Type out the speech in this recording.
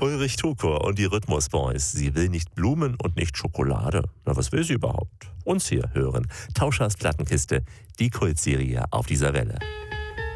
Ulrich Tukur und die Rhythmus Boys. Sie will nicht Blumen und nicht Schokolade. Na, was will sie überhaupt? Uns hier hören. Tauschers Plattenkiste, die Kultserie auf dieser Welle.